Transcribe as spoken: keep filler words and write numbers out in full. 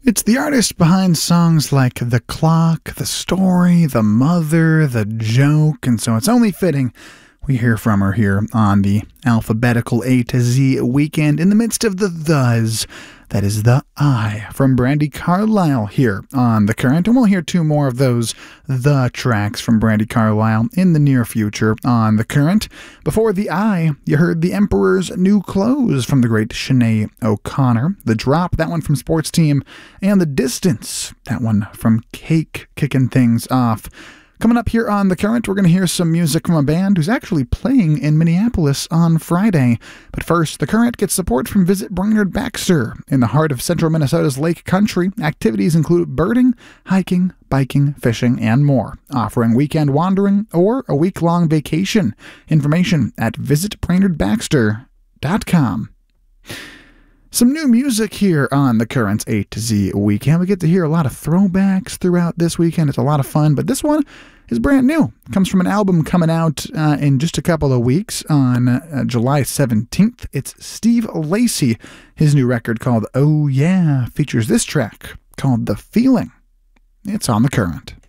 It's the artist behind songs like The Clock, The Story, The Mother, The Joke, and so it's only fitting we hear from her here on the alphabetical A to Z weekend in the midst of the thes. That is the I from Brandi Carlile here on The Current, and we'll hear two more of those the tracks from Brandi Carlile in the near future on The Current. Before the I, you heard The Emperor's New Clothes from the great Sinead O'Connor, The Drop, that one from Sports Team, and The Distance, that one from Cake, kicking things off. Coming up here on The Current, we're going to hear some music from a band who's actually playing in Minneapolis on Friday. But first, The Current gets support from Visit Brainerd Baxter. In the heart of central Minnesota's Lake Country, activities include birding, hiking, biking, fishing, and more, offering weekend wandering or a week-long vacation. Information at visit brainerd baxter dot com. Some new music here on The Current's A to Z weekend. We get to hear a lot of throwbacks throughout this weekend. It's a lot of fun, but this one is brand new. It comes from an album coming out uh, in just a couple of weeks on uh, July seventeenth. It's Steve Lacy. His new record called Oh Yeah features this track called The Feeling. It's on The Current.